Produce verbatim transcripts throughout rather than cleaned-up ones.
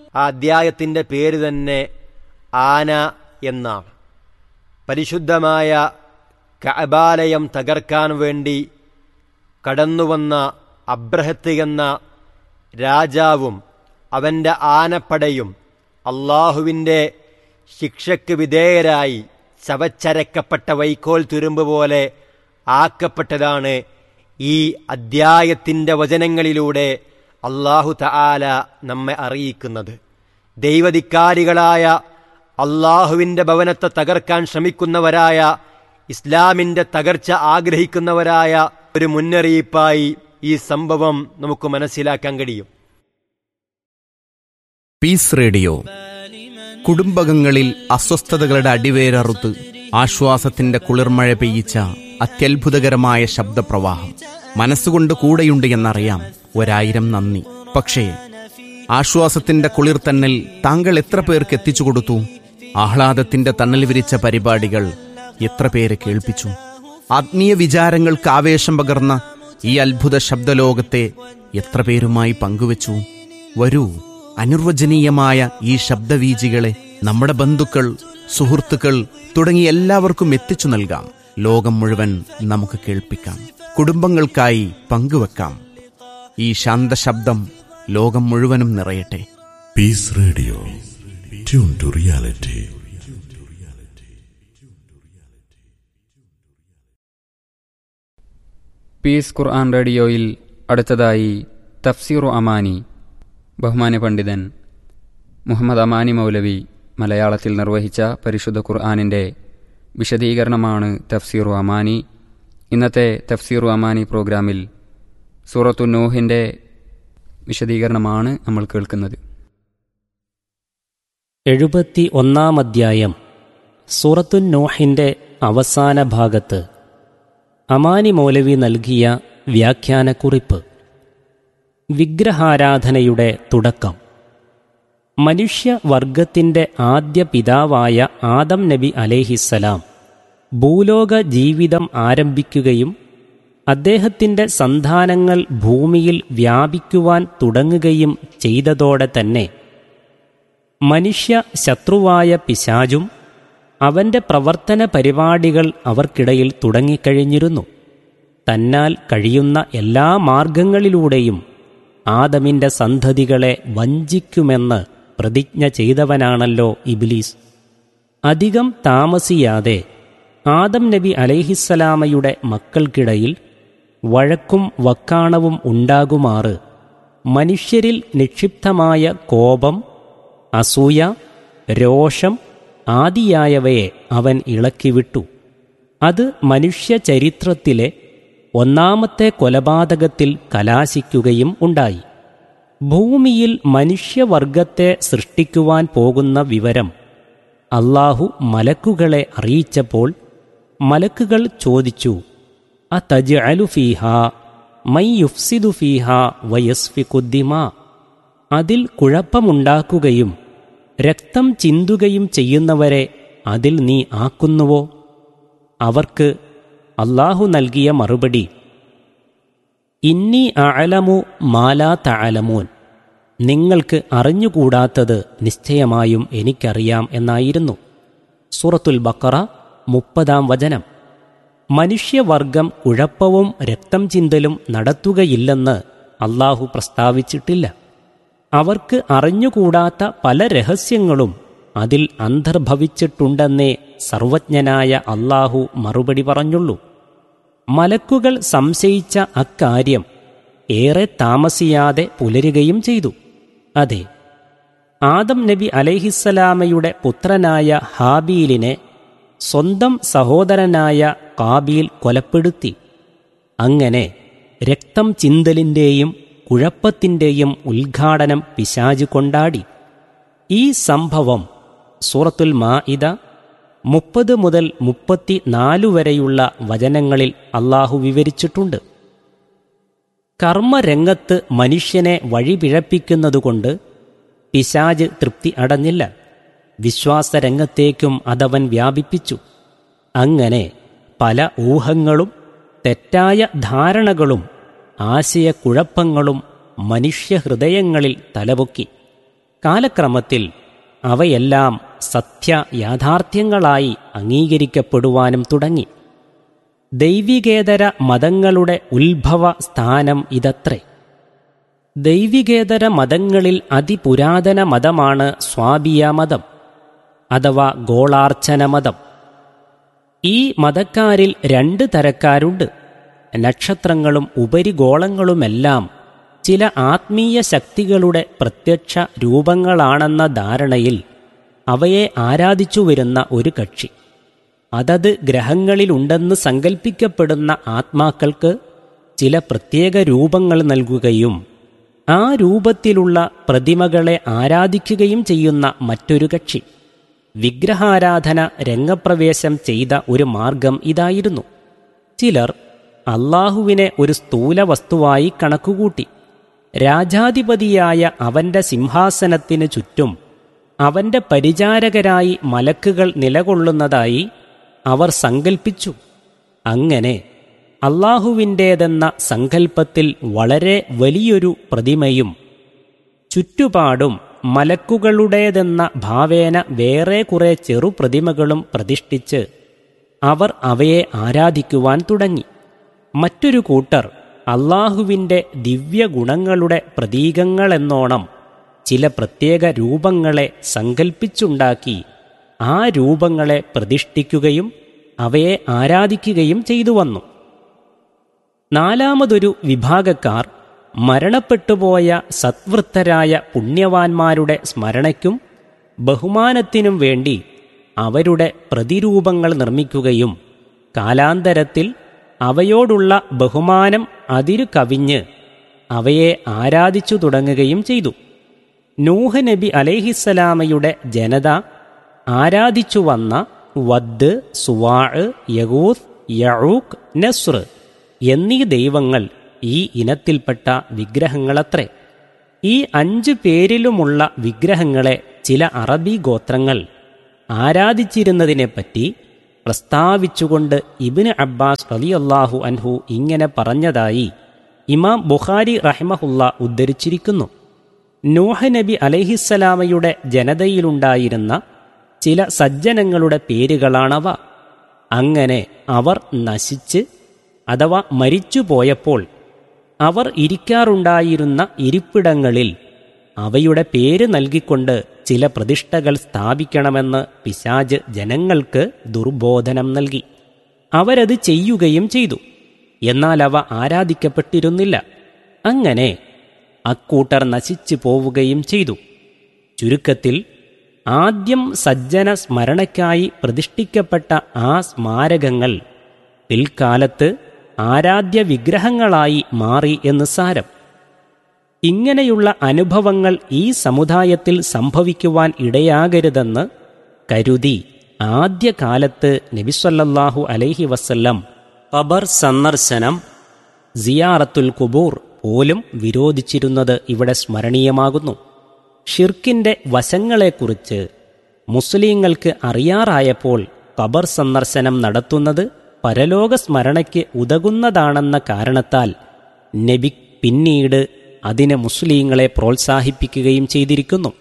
ആ അദ്ധ്യായത്തിൻ്റെ പേര് തന്നെ ആന എന്നാണ്. പരിശുദ്ധമായ കഅബാലയം തകർക്കാൻ വേണ്ടി കടന്നുവന്ന അബ്രഹത്ത് എന്ന രാജാവും അവൻ്റെ ആനപ്പടയും അള്ളാഹുവിൻ്റെ ശിക്ഷയ്ക്ക് വിധേയരായി ചവച്ചരക്കപ്പെട്ട വൈക്കോൽ തുരുമ്പ് പോലെ ആക്കപ്പെട്ടതാണ് ഈ അദ്ധ്യായത്തിൻ്റെ വചനങ്ങളിലൂടെ അള്ളാഹു തആല നമ്മെ അറിയിക്കുന്നത്. ദൈവധിക്കാരികളായ അള്ളാഹുവിൻ്റെ ഭവനത്തെ തകർക്കാൻ ശ്രമിക്കുന്നവരായ, ഇസ്ലാമിൻ്റെ തകർച്ച ആഗ്രഹിക്കുന്നവരായ ഒരു മുന്നറിയിപ്പായി ഈ സംഭവം നമുക്ക് മനസ്സിലാക്കാൻ കഴിയും. പീസ് റേഡിയോ കുടുംബകങ്ങളിൽ അസ്വസ്ഥതകളുടെ അടിവേരറുത്ത് ആശ്വാസത്തിന്റെ കുളിർമഴ പെയ്യിച്ച അത്യത്ഭുതകരമായ ശബ്ദപ്രവാഹം. മനസ്സുകൊണ്ട് കൂടെയുണ്ട് എന്നറിയാം, ഒരായിരം നന്ദി. പക്ഷേ ആശ്വാസത്തിന്റെ കുളിർ തന്നൽ താങ്കൾ എത്ര പേർക്ക് എത്തിച്ചു കൊടുത്തു? ആഹ്ലാദത്തിന്റെ തണൽ വിരിച്ച പരിപാടികൾ എത്ര പേരെ കേൾപ്പിച്ചു? ആത്മീയ വിചാരങ്ങൾക്ക് ആവേശം പകർന്ന ഈ അത്ഭുത ശബ്ദലോകത്തെ എത്ര പേരുമായി പങ്കുവച്ചു? വരൂ, അനിർവചനീയമായ ഈ ശബ്ദവീചികളെ നമ്മുടെ ബന്ധുക്കൾ, സുഹൃത്തുക്കൾ തുടങ്ങി എല്ലാവർക്കും എത്തിച്ചു നൽകാം. ലോകം മുഴുവൻ നമുക്ക് കേൾപ്പിക്കാം, കുടുംബങ്ങൾക്കായി പങ്കുവെക്കാം. ഈ ശാന്തശബ്ദം ലോകം മുഴുവനും നിറയട്ടെ. Piece radio, tune to reality. Piece ഖുർആൻ റേഡിയോയിൽ അടുത്തതായി തഫ്സീറു അമാനി. ബഹുമാന്യ പണ്ഡിതൻ മുഹമ്മദ് അമാനി മൗലവി മലയാളത്തിൽ നിർവഹിച്ച പരിശുദ്ധ ഖുർആനിൻ്റെ വിശദീകരണമാണ് തഫ്സീറു അമാനി. ഇന്നത്തെ തഫ്സീറു അമാനി പ്രോഗ്രാമിൽ സൂറത്തു നൂഹിൻ്റെ വിശദീകരണമാണ് നമ്മൾ കേൾക്കുന്നത്. എഴുപത്തി ഒന്നാം അധ്യായം സൂറത്തു നൂഹിൻ്റെ അവസാന ഭാഗത്ത് അമാനി മൗലവി നൽകിയ വ്യാഖ്യാനക്കുറിപ്പ്. വിഗ്രഹാരാധനയുടെ തുടക്കം. മനുഷ്യവർഗത്തിൻ്റെ ആദ്യ പിതാവായ ആദം നബി അലൈഹിസ്സലാം ഭൂലോക ജീവിതം ആരംഭിക്കുകയും അദ്ദേഹത്തിൻ്റെ സന്താനങ്ങൾ ഭൂമിയിൽ വ്യാപിക്കുവാൻ തുടങ്ങുകയും ചെയ്തതോടെ തന്നെ മനുഷ്യ ശത്രുവായ പിശാചും അവൻ്റെ പ്രവർത്തന പരിപാടികൾ അവർക്കിടയിൽ തുടങ്ങിക്കഴിഞ്ഞിരുന്നു. തന്നാൽ കഴിയുന്ന എല്ലാ മാർഗങ്ങളിലൂടെയും ആദമിൻ്റെ സന്തതികളെ വഞ്ചിക്കുമെന്ന് പ്രതിജ്ഞ ചെയ്തവനാണല്ലോ ഇബ്ലീസ്. അധികം താമസിയാതെ ആദം നബി അലൈഹിസ്സലാമയുടെ മക്കൾക്കിടയിൽ വഴക്കും വക്കാണവും ഉണ്ടാകുമാറ് മനുഷ്യരിൽ നിക്ഷിപ്തമായ കോപം, അസൂയ, രോഷം ആദിയായവയെ അവൻ ഇളക്കിവിട്ടു. അത് മനുഷ്യ ചരിത്രത്തിലെ ഒന്നാമത്തെ കൊലപാതകത്തിൽ കലാശിക്കുകയും ഉണ്ടായി. ഭൂമിയിൽ മനുഷ്യവർഗത്തെ സൃഷ്ടിക്കുവാൻ പോകുന്ന വിവരം അല്ലാഹു മലക്കുകളെ അറിയിച്ചപ്പോൾ മലക്കുകൾ ചോദിച്ചു, അതജ്അലു ഫീഹാ മൻ യുഫ്സിദു ഫീഹാ വയസ്ഫികു ദിമാ, അതിൽ കുഴപ്പമുണ്ടാക്കുകയും രക്തം ചിന്തുകയും ചെയ്യുന്നവരെ അതിൽ നീ ആക്കുന്നുവോ? അവർക്ക് അല്ലാഹു നൽകിയ മറുപടി, ഇന്നി അഅലമു മാലാ തഅലമൂൻ, നിങ്ങൾക്ക് അറിഞ്ഞുകൂടാത്തത് നിശ്ചയമായും എനിക്കറിയാം എന്നായിരുന്നു. സൂറത്തുൽ ബഖറ മുപ്പതാം വചനം. മനുഷ്യവർഗം കുഴപ്പവും രക്തം ചിന്തലും നടത്തുകയില്ലെന്ന് അല്ലാഹു പ്രസ്താവിച്ചിട്ടില്ല. അവർക്ക് അറിഞ്ഞുകൂടാത്ത പല രഹസ്യങ്ങളും അതിൽ അന്തർഭവിച്ചിട്ടുണ്ടെന്നേ സർവജ്ഞനായ അല്ലാഹു മറുപടി പറഞ്ഞുള്ളൂ. മലക്കുകൾ സംശയിച്ച അക്കാര്യം ഏറെ താമസിയാതെ പുലരുകയും ചെയ്തു. അതെ, ആദം നബി അലൈഹിസ്സലാമയുടെ പുത്രനായ ഹാബീലിനെ സ്വന്തം സഹോദരനായ കാബീൽ കൊലപ്പെടുത്തി. അങ്ങനെ രക്തം ചിന്തലിൻ്റെയും കുഴപ്പത്തിൻ്റെയും ഉദ്ഘാടനം പിശാച് കൊണ്ടാടി. ഈ സംഭവം സൂറത്തുൽ മാഇദ മുപ്പത് മുതൽ മുപ്പത്തി നാലു വരെയുള്ള വചനങ്ങളിൽ അല്ലാഹു വിവരിച്ചിട്ടുണ്ട്. കർമ്മരംഗത്ത് മനുഷ്യനെ വഴിപിഴപ്പിക്കുന്നതുകൊണ്ട് പിശാച് തൃപ്തി അടഞ്ഞില്ല. വിശ്വാസരംഗത്തേക്കും അതവൻ വ്യാപിപ്പിച്ചു. അങ്ങനെ പല ഊഹങ്ങളും തെറ്റായ ധാരണകളും ആശയക്കുഴപ്പങ്ങളും മനുഷ്യഹൃദയങ്ങളിൽ തലപൊക്കി. കാലക്രമത്തിൽ അവയെല്ലാം സത്യ യാഥാർത്ഥ്യങ്ങളായി അംഗീകരിക്കപ്പെടുവാനും തുടങ്ങി. ദൈവികേതര മതങ്ങളുടെ ഉത്ഭവ സ്ഥാനം ഇതത്രേ. ദൈവികേതര മതങ്ങളിൽ അതിപുരാതന മതമാണ് സ്വാബിയ മതം അഥവാ ഗോളാർച്ചന മതം. ഈ മതക്കാരിൽ രണ്ട് തരക്കാരുണ്ട്. നക്ഷത്രങ്ങളും ഉപരിഗോളങ്ങളുമെല്ലാം ചില ആത്മീയ ശക്തികളുടെ പ്രത്യക്ഷ രൂപങ്ങളാണെന്ന ധാരണയിൽ അവയെ ആരാധിച്ചു വരുന്ന ഒരു കക്ഷി. അതത് ഗ്രഹങ്ങളിലുണ്ടെന്ന് സങ്കൽപ്പിക്കപ്പെടുന്ന ആത്മാക്കൾക്ക് ചില പ്രത്യേക രൂപങ്ങൾ നൽകുകയും ആ രൂപത്തിലുള്ള പ്രതിമകളെ ആരാധിക്കുകയും ചെയ്യുന്ന മറ്റൊരു കക്ഷി. വിഗ്രഹാരാധന രംഗപ്രവേശം ചെയ്ത ഒരു മാർഗം ഇതായിരുന്നു. ചിലർ അള്ളാഹുവിനെ ഒരു സ്ഥൂല വസ്തുവായി കണക്കുകൂട്ടി. രാജാധിപതിയായ അവന്റെ സിംഹാസനത്തിനു ചുറ്റും അവന്റെ പരിചാരകരായി മലക്കുകൾ നിലകൊള്ളുന്നതായി അവർ സങ്കൽപ്പിച്ചു. അങ്ങനെ അള്ളാഹുവിൻ്റേതെന്ന സങ്കല്പത്തിൽ വളരെ വലിയൊരു പ്രതിമയും ചുറ്റുപാടും മലക്കുകളുടേതെന്ന ഭാവേന വേറെ കുറെ ചെറുപ്രതിമകളും പ്രതിഷ്ഠിച്ച് അവർ അവയെ ആരാധിക്കുവാൻ തുടങ്ങി. മറ്റൊരു കൂട്ടർ അള്ളാഹുവിൻ്റെ ദിവ്യഗുണങ്ങളുടെ പ്രതീകങ്ങളെന്നോണം ചില പ്രത്യേക രൂപങ്ങളെ സങ്കൽപ്പിച്ചുണ്ടാക്കി ആ രൂപങ്ങളെ പ്രതിഷ്ഠിക്കുകയും അവയെ ആരാധിക്കുകയും ചെയ്തു വന്നു. നാലാമതൊരു വിഭാഗക്കാർ മരണപ്പെട്ടുപോയ സത്വൃത്തരായ പുണ്യവാന്മാരുടെ സ്മരണയ്ക്കും ബഹുമാനത്തിനും വേണ്ടി അവരുടെ പ്രതിരൂപങ്ങൾ നിർമ്മിക്കുകയും കാലാന്തരത്തിൽ അവയോടുള്ള ബഹുമാനം അതിരു കവിഞ്ഞ് അവയെ ആരാധിച്ചു തുടങ്ങുകയും ചെയ്തു. നൂഹ് നബി അലൈഹിസ്സലാമയുടെ ജനത ആരാധിച്ചു വന്ന വദ്, സുവാഅ്, യഗൂത്ത്, യഊഖ്, നസ്ർ എന്നീ ദൈവങ്ങൾ ഈ ഇനത്തിൽപ്പെട്ട വിഗ്രഹങ്ങളത്രേ. ഈ അഞ്ചു പേരിലുമുള്ള വിഗ്രഹങ്ങളെ ചില അറബി ഗോത്രങ്ങൾ ആരാധിച്ചിരുന്നതിനെപ്പറ്റി പ്രസ്താവിച്ചുകൊണ്ട് ഇബ്നു അബ്ബാസ് റളിയല്ലാഹു അൻഹു ഇങ്ങനെ പറഞ്ഞതായി ഇമാം ബുഖാരി റഹിമഹുല്ല ഉദ്ധരിച്ചിരിക്കുന്നു. നൂഹ് നബി അലൈഹിസ്സലാമയുടെ ജനതയിലുണ്ടായിരുന്ന ചില സജ്ജനങ്ങളുടെ പേരുകളാണവ. അങ്ങനെ അവർ നശിച്ച് അഥവാ മരിച്ചുപോയപ്പോൾ അവർ ഇരിക്കാറുണ്ടായിരുന്ന ഇരിപ്പിടങ്ങളിൽ അവയുടെ പേര് നൽകിക്കൊണ്ട് ചില പ്രതിഷ്ഠകൾ സ്ഥാപിക്കണമെന്ന് പിശാച് ജനങ്ങൾക്ക് ദുർബോധനം നൽകി. അവരത് ചെയ്യുകയും ചെയ്തു. എന്നാൽ അവ ആരാധിക്കപ്പെട്ടിരുന്നില്ല. അങ്ങനെ അക്കൂട്ടർ നശിച്ചു പോവുകയും ചെയ്തു. ചുരുക്കത്തിൽ ആദ്യം സജ്ജന സ്മരണയ്ക്കായി പ്രതിഷ്ഠിക്കപ്പെട്ട ആ സ്മാരകങ്ങൾ പിൽക്കാലത്ത് ആരാധ്യ വിഗ്രഹങ്ങളായി മാറി എന്ന് സാരം. ഇങ്ങനെയുള്ള അനുഭവങ്ങൾ ഈ സമുദായത്തിൽ സംഭവിക്കുവാൻ ഇടയാകരുതെന്ന് കരുതി ആദ്യകാലത്ത് നബിസ്വല്ലല്ലാഹു അലൈഹി വസല്ലം ഖബർ സന്ദർശനം, സിയാറത്തുൽ ഖുബൂർ പോലും വിരോധിച്ചിരുന്നത് ഇവിടെ സ്മരണീയമാകുന്നു. ഷിർക്കിന്റെ വശങ്ങളെക്കുറിച്ച് മുസ്ലിങ്ങൾക്ക് അറിയാറായപ്പോൾ ഖബർ സന്ദർശനം നടത്തുന്നത് പരലോക സ്മരണയ്ക്ക് ഉതകുന്നതാണെന്ന കാരണത്താൽ നബി പിന്നീട് അതിനെ മുസ്ലിങ്ങളെ പ്രോത്സാഹിപ്പിക്കുകയും ചെയ്തിരിക്കുന്നു.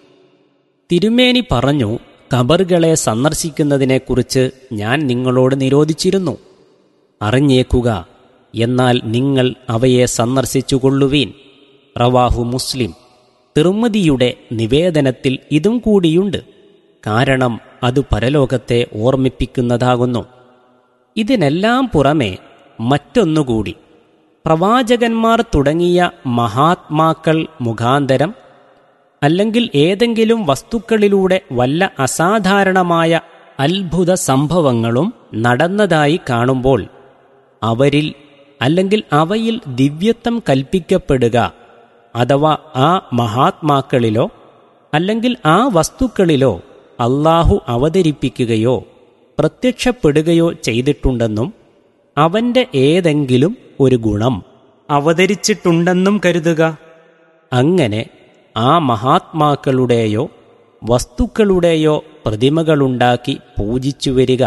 തിരുമേനി പറഞ്ഞു, ഖബറുകളെ സന്ദർശിക്കുന്നതിനെക്കുറിച്ച് ഞാൻ നിങ്ങളോട് നിരോധിച്ചിരുന്നു. അറിഞ്ഞേക്കുക, എന്നാൽ നിങ്ങൾ അവയെ സന്ദർശിച്ചുകൊള്ളുവീൻ. റവാഹു മുസ്ലിം. തിർമിദിയുടെ നിവേദനത്തിൽ ഇതും കൂടിയുണ്ട്. കാരണം അത് പരലോകത്തെ ഓർമ്മിപ്പിക്കുന്നതാകുന്നു. ഇതിനെല്ലാം പുറമെ മറ്റൊന്നുകൂടി, പ്രവാചകന്മാർ തുടങ്ങിയ മഹാത്മാക്കൾ മുഖാന്തരം അല്ലെങ്കിൽ ഏതെങ്കിലും വസ്തുക്കളിലൂടെ വല്ല അസാധാരണമായ അത്ഭുത സംഭവങ്ങളും നടന്നതായി കാണുമ്പോൾ അവരിൽ അല്ലെങ്കിൽ അവയിൽ ദിവ്യത്വം കൽപ്പിക്കപ്പെടുക അഥവാ ആ മഹാത്മാക്കളിലോ അല്ലെങ്കിൽ ആ വസ്തുക്കളിലോ അല്ലാഹു അവതരിപ്പിക്കുകയോ പ്രത്യക്ഷപ്പെടുകയോ ചെയ്തിട്ടുണ്ടെന്നും അവന്റെ ഏതെങ്കിലും ഒരു ഗുണം അവതരിച്ചിട്ടുണ്ടെന്നും കരുതുക. അങ്ങനെ ആ മഹാത്മാക്കളുടെയോ വസ്തുക്കളുടെയോ പ്രതിമകളുണ്ടാക്കി പൂജിച്ചു വരിക.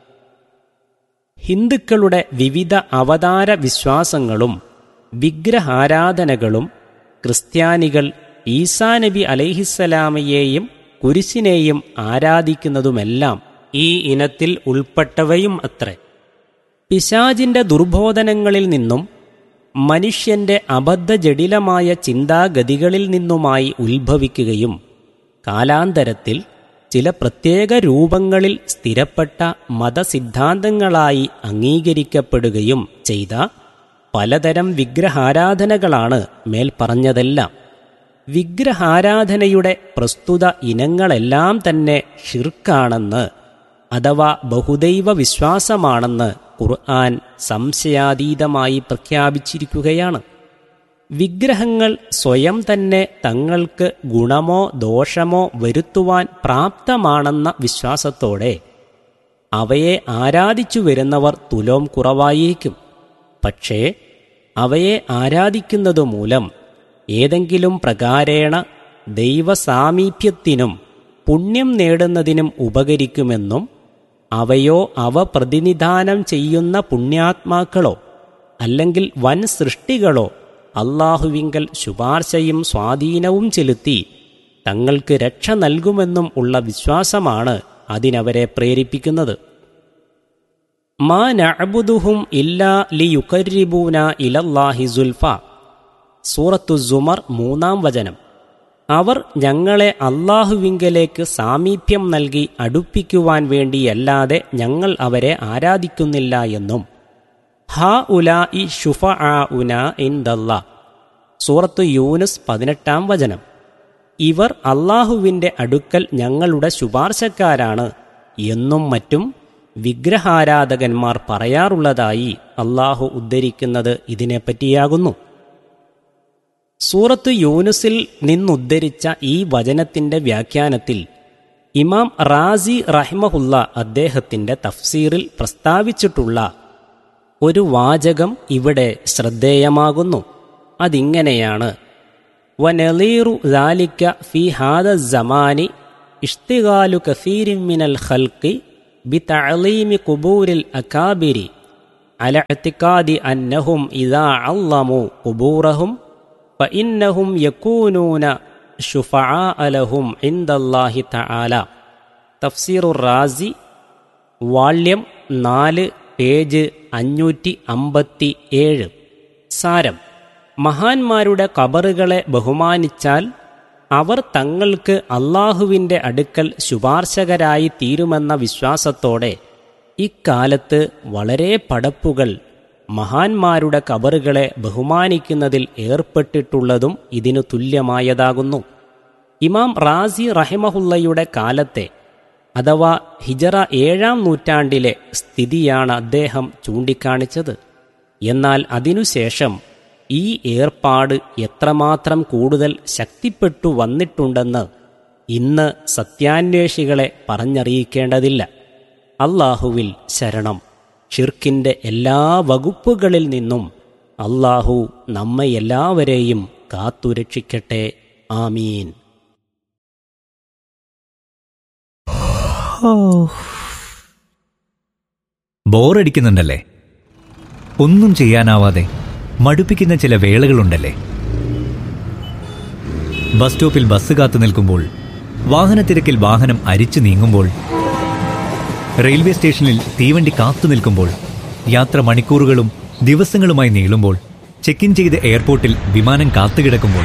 ഹിന്ദുക്കളുടെ വിവിധ അവതാര വിശ്വാസങ്ങളും വിഗ്രഹാരാധനകളും ക്രിസ്ത്യാനികൾ ഈസാ നബി അലൈഹിസ്സലാമയെയും കുരിശിനെയും ആരാധിക്കുന്നതുമെല്ലാം ഈ ഇനത്തിൽ ഉൾപ്പെട്ടവയും അത്രേ. പിശാചിന്റെ ദുർബോധനങ്ങളിൽ നിന്നും മനുഷ്യന്റെ അബദ്ധജടിലമായ ചിന്താഗതികളിൽ നിന്നുമായി ഉത്ഭവിക്കുകയും കാലാന്തരത്തിൽ ചില പ്രത്യേക രൂപങ്ങളിൽ സ്ഥിരപ്പെട്ട മതസിദ്ധാന്തങ്ങളായി അംഗീകരിക്കപ്പെടുകയും ചെയ്ത പലതരം വിഗ്രഹാരാധനകളാണ് മേൽപ്പറഞ്ഞതെല്ലാം. വിഗ്രഹാരാധനയുടെ പ്രസ്തുത ഇനങ്ങളെല്ലാം തന്നെ ഷിർക്കാണെന്ന് അഥവാ ബഹുദൈവ വിശ്വാസമാണെന്ന് ഖുർആൻ സംശയാതീതമായി പ്രഖ്യാപിച്ചിരിക്കുകയാണ്. വിഗ്രഹങ്ങൾ സ്വയം തന്നെ തങ്ങൾക്ക് ഗുണമോ ദോഷമോ വരുത്തുവാൻ പ്രാപ്തമാണെന്ന വിശ്വാസത്തോടെ അവയെ ആരാധിച്ചു വരുന്നവർ തുലോം കുറവായിരിക്കും. പക്ഷേ അവയെ ആരാധിക്കുന്നതു മൂലം ഏതെങ്കിലും പ്രകാരേണ ദൈവസാമീപ്യത്തിനും പുണ്യം നേടുന്നതിനും ഉപകരിക്കുമെന്നും അവയോ അവ പ്രതിനിധാനം ചെയ്യുന്ന പുണ്യാത്മാക്കളോ അല്ലെങ്കിൽ വൻ സൃഷ്ടികളോ അള്ളാഹുവിങ്കൽ ശുപാർശയും സ്വാധീനവും ചെലുത്തി തങ്ങൾക്ക് രക്ഷ നൽകുമെന്നും ഉള്ള വിശ്വാസമാണ് അതിനവരെ പ്രേരിപ്പിക്കുന്നത്. മാ നഅ്ബുദുഹും ഇല്ലാ ലിയുഖർരിബൂന ഇലല്ലാഹി സുൽഫ. സൂറത്തു സുമർ മൂന്നാം വചനം. അവർ ഞങ്ങളെ അള്ളാഹുവിങ്കലേക്ക് സാമീപ്യം നൽകി അടുപ്പിക്കുവാൻ വേണ്ടിയല്ലാതെ ഞങ്ങൾ അവരെ ആരാധിക്കുന്നില്ല എന്നും ഹാ ഉലാഇ ശുഫആഉന ഇൻദല്ലാ. സൂറത്തു യൂനുസ് പതിനെട്ടാം വചനം. ഇവർ അള്ളാഹുവിൻ്റെ അടുക്കൽ ഞങ്ങളുടെ ശുപാർശക്കാരാണ് എന്നും മറ്റും വിഗ്രഹാരാധകന്മാർ പറയാറുള്ളതായി അള്ളാഹു ഉദ്ധരിക്കുന്നത് ഇതിനെപ്പറ്റിയാകുന്നു. സൂറത്ത് യൂനുസിൽ നിന്നുദ്ധരിച്ച ഈ വചനത്തിൻ്റെ വ്യാഖ്യാനത്തിൽ ഇമാം റാസി റഹിമഹുല്ല അദ്ദേഹത്തിൻ്റെ തഫ്സീറിൽ പ്രസ്താവിച്ചിട്ടുള്ള ഒരു വാചകം ഇവിടെ ശ്രദ്ധേയമാകുന്നു. അതിങ്ങനെയാണ്: വനളീറു ദാലിക ഫി ഹാദ സമാനി ഇഷ്തിഗാലു കസീരിൻ മിനൽ ഖൽഖി ബിതഅലീമി ഖുബൂരിൽ അകാബിരി അല ഇഅ്തിഖാദി അന്നഹും ഇദാ അള്ളമു ഖുബൂറഹും ഫഇന്നഹും യകൂനൂന ശുഫആഅ ലഹും ഇൻദല്ലാഹി തആല. തഫ്സീറുർ റാസി വാള്യം നാല് പേജ് അഞ്ഞൂറ്റി അമ്പത്തി ഏഴ്. സാരം: മഹാന്മാരുടെ ഖബറുകളെ ബഹുമാനിച്ചാൽ അവർ തങ്ങൾക്ക് അള്ളാഹുവിൻ്റെ അടുക്കൽ ശുപാർശകരായി തീരുമെന്ന വിശ്വാസത്തോടെ ഇക്കാലത്ത് വളരെ പടപ്പുകൾ മഹാന്മാരുടെ ഖബറുകളെ ബഹുമാനിക്കുന്നതിൽ ഏർപ്പെട്ടിട്ടുള്ളതും ഇതിനു തുല്യമായതാകുന്നു. ഇമാം റാസി റഹിമഹുല്ലയുടെ കാലത്തെ അഥവാ ഹിജറ ഏഴാം നൂറ്റാണ്ടിലെ സ്ഥിതിയാണ് അദ്ദേഹം ചൂണ്ടിക്കാണിച്ചത്. എന്നാൽ അതിനുശേഷം ഈ ഏർപ്പാട് എത്രമാത്രം കൂടുതൽ ശക്തിപ്പെട്ടു വന്നിട്ടുണ്ടെന്ന് ഇന്ന് സത്യാന്വേഷികളെ പറഞ്ഞറിയിക്കേണ്ടതില്ല. അള്ളാഹുവിൽ ശരണം. ഷിർക്കിൻ്റെ എല്ലാ വകുപ്പുകളിൽ നിന്നും അള്ളാഹു നമ്മയെല്ലാവരെയും കാത്തുരക്ഷിക്കട്ടെ. ആമീൻ. ബോറടിക്കുന്നുണ്ടല്ലേ? ഒന്നും ചെയ്യാനാവാതെ മടുപ്പിക്കുന്ന ചില വേളകളുണ്ടല്ലേ? ബസ് സ്റ്റോപ്പിൽ ബസ് കാത്തു നിൽക്കുമ്പോൾ, വാഹനത്തിരക്കിൽ വാഹനം അരിച്ചു നീങ്ങുമ്പോൾ, റെയിൽവേ സ്റ്റേഷനിൽ തീവണ്ടി കാത്തു നിൽക്കുമ്പോൾ, യാത്ര മണിക്കൂറുകളും ദിവസങ്ങളുമായി നീളുമ്പോൾ, ചെക്ക് ഇൻ ചെയ്ത് എയർപോർട്ടിൽ വിമാനം കാത്തുകിടക്കുമ്പോൾ,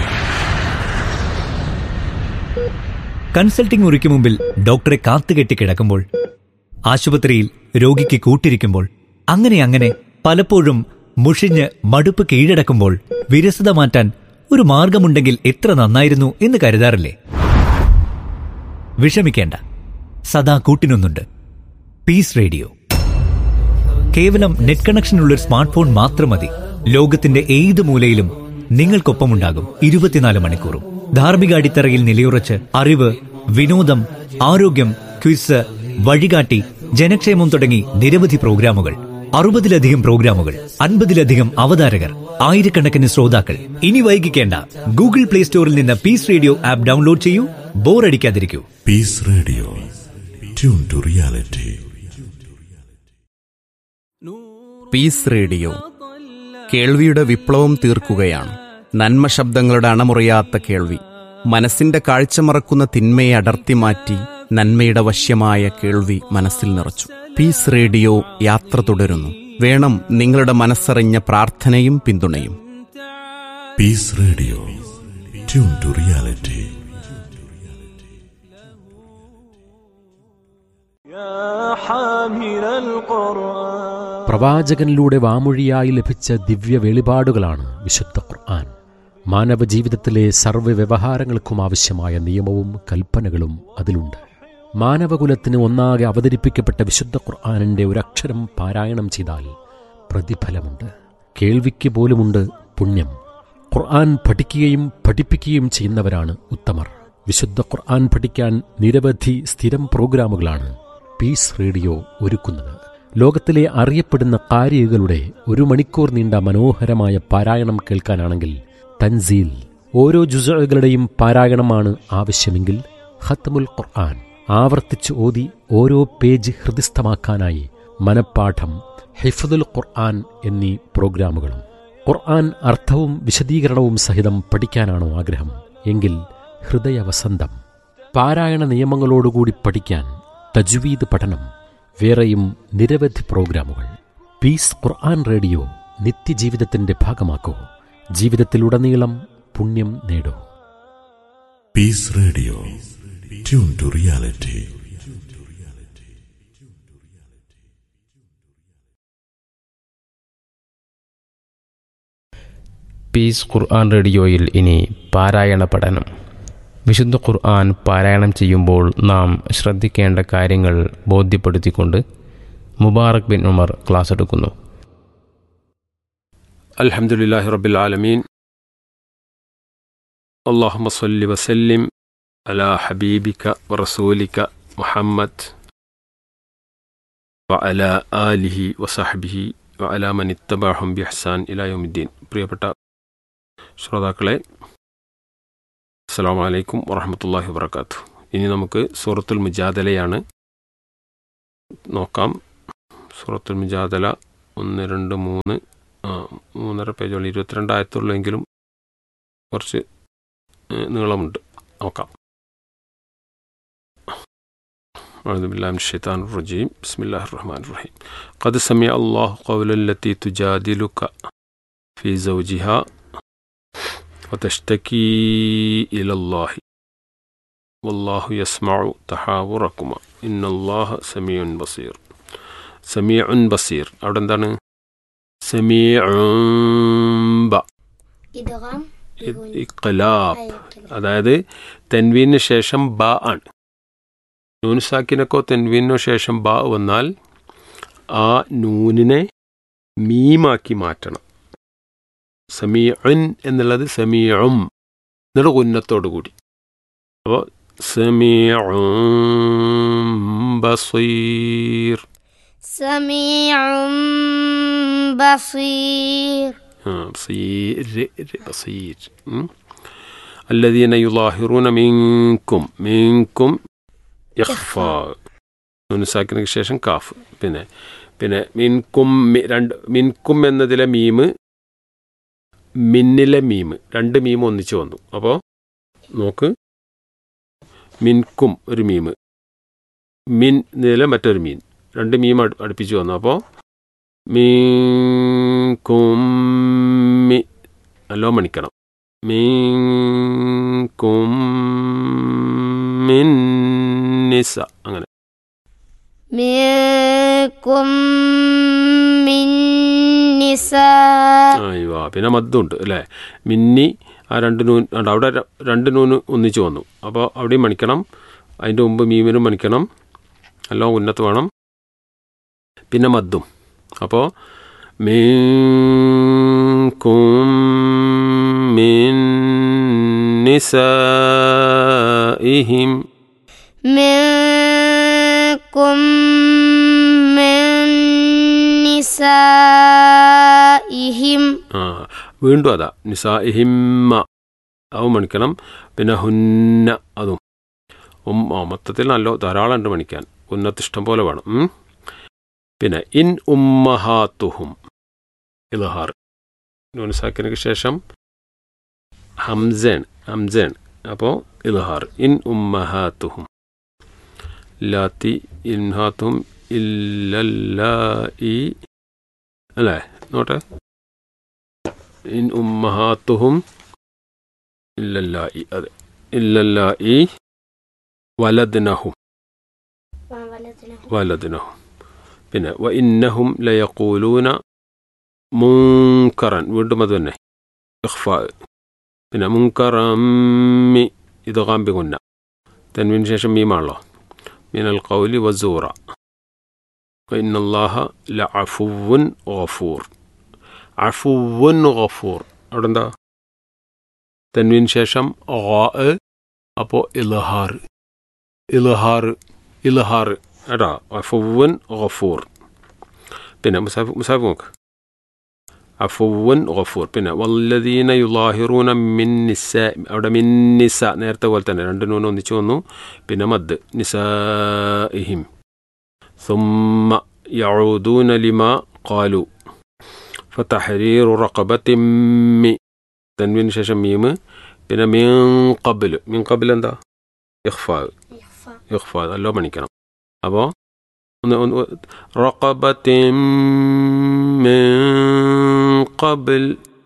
കൺസൾട്ടിംഗ് മുറിക്ക് മുമ്പിൽ ഡോക്ടറെ കാത്തുകെട്ടി കിടക്കുമ്പോൾ, ആശുപത്രിയിൽ രോഗിക്ക് കൂട്ടിരിക്കുമ്പോൾ, അങ്ങനെ അങ്ങനെ പലപ്പോഴും മുഷിഞ്ഞ് മടുപ്പ് കീഴടക്കുമ്പോൾ വിരസത മാറ്റാൻ ഒരു മാർഗമുണ്ടെങ്കിൽ എത്ര നന്നായിരുന്നു എന്ന് കരുതാറില്ലേ? വിഷമിക്കേണ്ട, സദാ കൂട്ടിനൊന്നുണ്ട്. Piece radio. കേവലം നെറ്റ് കണക്ഷനുള്ളൊരു സ്മാർട്ട് ഫോൺ മാത്രം മതി. ലോകത്തിന്റെ ഏത് മൂലയിലും നിങ്ങൾക്കൊപ്പമുണ്ടാകും ഇരുപത്തിനാല് മണിക്കൂറും. ധാർമ്മിക അടിത്തറയിൽ നിലയുറച്ച് അറിവ്, വിനോദം, ആരോഗ്യം, ക്വിസ്, വഴികാട്ടി, ജനക്ഷേമം തുടങ്ങി നിരവധി പ്രോഗ്രാമുകൾ. അറുപതിലധികം പ്രോഗ്രാമുകൾ, അൻപതിലധികം അവതാരകർ, ആയിരക്കണക്കിന് ശ്രോതാക്കൾ. ഇനി വൈകിക്കേണ്ട, ഗൂഗിൾ പ്ലേ സ്റ്റോറിൽ നിന്ന് പീസ് റേഡിയോ ആപ്പ് ഡൗൺലോഡ് ചെയ്യൂ. ബോറടിക്കാതിരിക്കൂ. Piece radio, tune to reality. Piece radio കേൾവിയുടെ വിപ്ലവം തീർക്കുകയാണ്. നന്മ ശബ്ദങ്ങളുടെ അണമുറിയാത്ത കേൾവി. മനസ്സിന്റെ കാഴ്ച മറക്കുന്ന തിന്മയെ അടർത്തി മാറ്റി നന്മയുടെ വശ്യമായ കേൾവി മനസ്സിൽ നിറച്ചു. പീസ് റേഡിയോ യാത്ര തുടരുന്നു. വേണം നിങ്ങളുടെ മനസ്സറിഞ്ഞ പ്രാർത്ഥനയും പിന്തുണയും. Piece radio, tune to reality. പ്രവാചകനിലൂടെ വാമൊഴിയായി ലഭിച്ച ദിവ്യ വെളിപാടുകളാണ് വിശുദ്ധ ഖുർആൻ. മാനവ ജീവിതത്തിലെ സർവ്വ വ്യവഹാരങ്ങൾക്കും ആവശ്യമായ നിയമവും കൽപ്പനകളും അതിലുണ്ട്. മാനവകുലത്തിന് ഒന്നാകെ അവതരിപ്പിക്കപ്പെട്ട വിശുദ്ധ ഖുർആനിന്റെ ഒരക്ഷരം പാരായണം ചെയ്താൽ പ്രതിഫലമുണ്ട്, കേൾവിക്ക് പോലുമുണ്ട് പുണ്യം. ഖുർആൻ പഠിക്കുകയും പഠിപ്പിക്കുകയും ചെയ്യുന്നവരാണ് ഉത്തമർ. വിശുദ്ധ ഖുർആൻ പഠിക്കാൻ നിരവധി സ്ഥിരം പ്രോഗ്രാമുകളാണ് പീസ് റേഡിയോ ഒരുക്കുന്നത്. ലോകത്തിലെ അറിയപ്പെടുന്ന ഖാരികളുടെ ഒരു മണിക്കൂർ നീണ്ട മനോഹരമായ പാരായണം കേൾക്കാനാണെങ്കിൽ തൻസീൽ, ഓരോ ജുസുകളുടെയും പാരായണമാണ് ആവശ്യമെങ്കിൽ ഖത്മുൽ ഖുർആൻ, ആവർത്തിച്ച് ഓതി ഓരോ പേജ് ഹൃദിസ്ഥമാക്കാനായി മനപ്പാഠം, ഹിഫ്ദുൽ ഖുർആൻ എന്നീ പ്രോഗ്രാമുകളും. ഖുർആൻ അർത്ഥവും വിശദീകരണവും സഹിതം പഠിക്കാനാണോ ആഗ്രഹം? എങ്കിൽ ഹൃദയവസന്തം, പാരായണ നിയമങ്ങളോടുകൂടി പഠിക്കാൻ തജ്വീദ് പഠനം, വേറെയും നിരവധി പ്രോഗ്രാമുകൾ. പീസ് ഖുർആൻ റേഡിയോ നിത്യജീവിതത്തിന്റെ ഭാഗമാക്കൂ. ജീവിതത്തിലുടനീളം പുണ്യം നേടൂ. Piece radio, tune to reality. Piece ഖുർആൻ റേഡിയോയിൽ ഇനി പാരായണ പഠനം. വിശുദ്ധ ഖുർആൻ പാരായണം ചെയ്യുമ്പോൾ നാം ശ്രദ്ധിക്കേണ്ട കാര്യങ്ങൾ ബോധ്യപ്പെടുത്തിക്കൊണ്ട് മുബാറക് ബിൻ ഉമർ ക്ലാസ് എടുക്കുന്നു. അൽഹംദുലില്ലാഹി റബ്ബിൽ ആലമീൻ. അല്ലാഹുമ്മ സ്വല്ലി വസല്ലിം അലാ ഹബീബിക വറസൂലിക മുഹമ്മദ് വഅലാ ആലിഹി വസഹ്ബിഹി വഅലാ മൻ ഇത്തബഅഹും ബിഇഹ്സാൻ ഇലാ യൗമിദ്ദീൻ. പ്രിയപ്പെട്ട ശ്രോതാക്കളെ, അസ്സലാമു അലൈക്കും വറഹ്മത്തുള്ളാഹി വബറകാതുഹു. ഇനി നമുക്ക് സൂറത്തുൽ മുജാദലയാണ് നോക്കാം. സൂറത്തുൽ മുജാദല ഒന്ന് രണ്ട് മൂന്ന് ആ മൂന്നര പേജുള്ള ഇരുപത്തിരണ്ട് ആയത്തുള്ളെങ്കിലും കുറച്ച് നീളമുണ്ട്. നോക്കാം. അഊദു ബില്ലാഹി മിനശ് ശൈത്താനിർ റജീം. ബിസ്മില്ലാഹിർ റഹ്മാനിർ റഹീം. ഖദ് സമിഅ അല്ലാഹു ഖൗലല്ലതി തുജാദിലുക ഫീ സൗജിഹാ വതഷ്തകീ ഇലല്ലാഹി വല്ലാഹു യസ്മഉ തഹാവുറകുമാ ഇന്നല്ലാഹ സമീഉൻ ബസീർ. സമീഉൻ ബസീർ അവിടെ എന്താണ്? സമീഉം ബ ഇഖ്ലാബ്, അതായത് തെൻവീനു ശേഷം ബ ആണ്. നൂൻ സാക്കിനക്കോ തെൻവീനോ ശേഷം ബ വന്നാൽ ആ നൂനിനെ മീമാക്കി മാറ്റണം. സമീഉൻ എന്നുള്ളത് സമീഉം എന്നുള്ള ഉന്നത്തോടു കൂടി. അപ്പോൾ സമീഉം ബസീർ, സമീഉം ബസീർ. بصير بصير. الذين يظاهرون منكم منكم يخفى നൂൻ സാക്കിനക്ക് ശേഷം കാഫ്. പിന്നെ പിന്നെ മിൻകും രണ്ട് മിൻകും എന്നതിലെ മീമ് മിന്നിലെ മീമ് രണ്ട് മീമ് ഒന്നിച്ച് വന്നു. അപ്പോൾ നോക്ക്, മിൻകും ഒരു മീമ്, മിൻ എന്നതിലെ മറ്റൊരു മീൻ, രണ്ട് മീം അടുപ്പിച്ച് വന്നു. അപ്പോൾ മീൻകും മി നല്ലോ മണിക്കണം. മീൻകും മിൻ നിസ, അങ്ങനെ മീൻകും മിൻ നിസ. അയ്യോ, പിന്നെ മദ്ദുണ്ട് അല്ലേ? മിന്നി ആ രണ്ട് നൂൻ അവിടെ രണ്ട് നൂന് ഒന്നിച്ച് വന്നു. അപ്പോൾ അവിടെയും മണിക്കണം, അതിൻ്റെ മുമ്പ് മീമിനും മണിക്കണം, എല്ലാം ഉന്നത്ത് വേണം. പിന്നെ മദ്ദും. അപ്പോൾ മീൻകും മിൻ നിസാഇഹിം, മീൻകും മിൻ നിസാഇഹിം. ആ വീണ്ടും അതാ നിസാഇഹിമ്മ, അതും മണിക്കണം. പിന്നെ ഹുന്ന, അതും ഉം മൊത്തത്തിൽ നല്ല ധാരാളം ഉണ്ട് മണിക്കാൻ. ഉന്നത്ത് ഇഷ്ടം പോലെ വേണം. പിന്നെ ഇൻ ഉമ്മഹാത്തുഹും ഇൽഹാർ, നൂൻ സാക്കിനക്ക് ശേഷം ഹംസേൺ ഹംസേൺ അപ്പോൾ ഇൽഹാർ. ഇൻ ഉമ്മഹാത്തുഹും ലാത്തി ഇൻഹാത്തുഹും ഇല്ലല്ലായി അല്ലേ, നോട്ടെ. ഇൻ ഉമ്മഹാത്തുഹും ഇല്ലല്ലായി, അതെ, ഇല്ലല്ലായി വലദ്നഹും വലദ്നഹും. പിന്നെ വ ഇന്നഹും ലയഖൂലൂന മുൻകറൻ, വീണ്ടും അത് തന്നെ ഇഖ്ഫാ. പിന്നെ മുൻകറമ്മി ഇത് കാമ്പികുന്ന തൻവീന് ശേഷം മീമാണല്ലോ. മിനൽ ഖൗലി വസൂറ. വ ഇന്നല്ലാഹ ലഅഫുവ്വുൻ ഗഫൂർ. അഫുവ്വുൻ ഗഫൂർ അവിടെ എന്താ തൻവീന് ശേഷം ഖാ, അപ്പോൾ ഇൽഹാർ ഇൽഹാർ ഇൽഹാർ എടാ അഫുവ്വുൻ ഗഫൂർ. പിന്നെ മുസാഫ് മുസാഫ് നോക്ക്, അഫുവ്വുൻ ഗഫൂർ. പിന്നെ വല്ലദീന യുലാഹിറൂന മിൻ നിസാ, അവിടെ മിൻ നിസ നേരത്തെ പോലെ തന്നെ രണ്ട് നൂന് ഒന്നിച്ചു വന്നു. പിന്നെ മദ് നിസാഇഹിം സുമ്മ യഊദൂന ലിമാ ഖാലു ഫതഹരീറു റഖബത്തിൻ മി തൻവീന് ശേഷം മീമ്. പിന്നെ മിൻ ഖബ്ല്, മിൻ ഖബ്ല് എന്താ ഇഖ്ഫാ, ഇഖ്ഫാ നല്ലോ മണിക്കണം. അപ്പോൾ റഖബത്തിൻ മിൻ ഖബ്ൽ